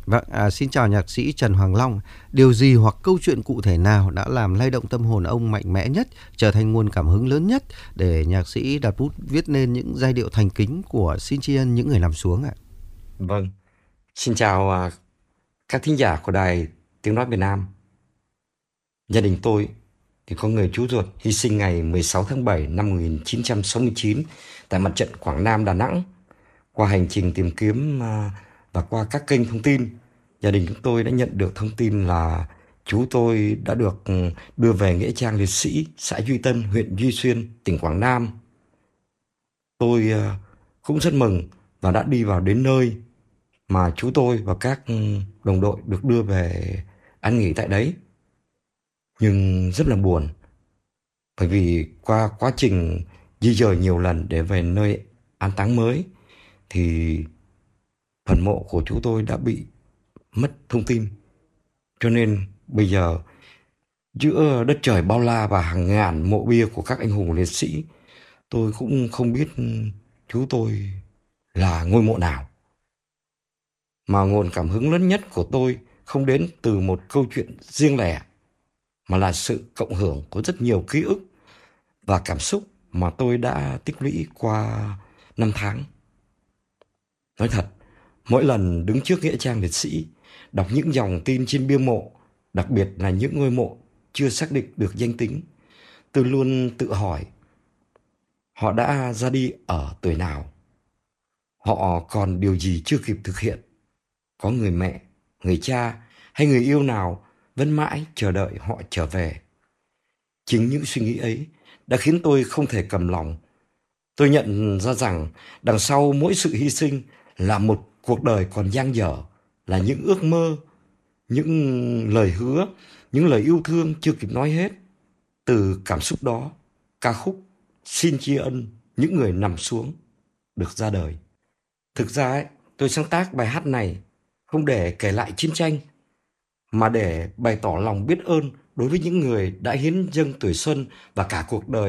Vâng, xin chào nhạc sĩ Trần Hoàng Long. Điều gì hoặc câu chuyện cụ thể nào đã làm lay động tâm hồn ông mạnh mẽ nhất, trở thành nguồn cảm hứng lớn nhất để nhạc sĩ đặt bút viết nên những giai điệu thành kính của Xin tri ân những người nằm xuống ạ? Vâng, xin chào các thính giả của Đài Tiếng Nói Việt Nam. Gia đình tôi thì có người chú ruột hy sinh ngày 16 tháng 7 năm 1969 tại mặt trận Quảng Nam, Đà Nẵng. Qua hành trình tìm kiếm và qua các kênh thông tin, gia đình chúng tôi đã nhận được thông tin là chú tôi đã được đưa về nghĩa trang liệt sĩ xã Duy Tân, huyện Duy Xuyên, tỉnh Quảng Nam. Tôi cũng rất mừng và đã đi vào đến nơi mà chú tôi và các đồng đội được đưa về an nghỉ tại đấy. Nhưng rất là buồn bởi vì qua quá trình di dời nhiều lần để về nơi an táng mới thì phần mộ của chú tôi đã bị mất thông tin. Cho nên bây giờ giữa đất trời bao la và hàng ngàn mộ bia của các anh hùng liệt sĩ, tôi cũng không biết chú tôi là ngôi mộ nào. Mà nguồn cảm hứng lớn nhất của tôi không đến từ một câu chuyện riêng lẻ, mà là sự cộng hưởng của rất nhiều ký ức và cảm xúc mà tôi đã tích lũy qua năm tháng. Nói thật, mỗi lần đứng trước nghĩa trang liệt sĩ, đọc những dòng tin trên bia mộ, đặc biệt là những ngôi mộ chưa xác định được danh tính, tôi luôn tự hỏi họ đã ra đi ở tuổi nào, họ còn điều gì chưa kịp thực hiện, có người mẹ, người cha hay người yêu nào vẫn mãi chờ đợi họ trở về. Chính những suy nghĩ ấy đã khiến tôi không thể cầm lòng. Tôi nhận ra rằng đằng sau mỗi sự hy sinh là một cuộc đời còn dang dở, là những ước mơ, những lời hứa, những lời yêu thương chưa kịp nói hết. Từ cảm xúc đó, ca khúc Xin tri ân những người nằm xuống được ra đời. Thực ra ấy, tôi sáng tác bài hát này không để kể lại chiến tranh, mà để bày tỏ lòng biết ơn đối với những người đã hiến dâng tuổi xuân và cả cuộc đời